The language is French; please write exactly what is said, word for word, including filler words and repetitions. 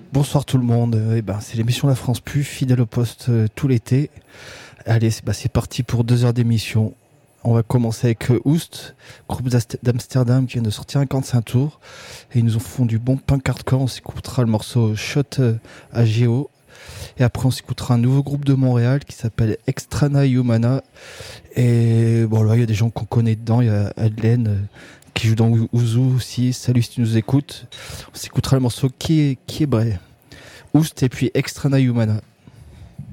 Bonsoir tout le monde. Euh, eh ben, c'est l'émission La France Pu, fidèle au poste euh, tout l'été. Allez, c'est, bah, c'est parti pour deux heures d'émission. On va commencer avec euh, Oust, groupe d'Amsterdam qui vient de sortir un quarante-cinq tours. Et ils nous ont font du bon punk hardcore. On s'écoutera le morceau Shot euh, à Géo. Et après, on s'écoutera un nouveau groupe de Montréal qui s'appelle Extrana Humana. Et bon, là, il y a des gens qu'on connaît dedans. Il y a Adelaine euh, qui joue dans Ouzou aussi. Salut si tu nous écoutes. On s'écoutera le morceau qui est, qui est vrai. Oust et puis Extrana Humana.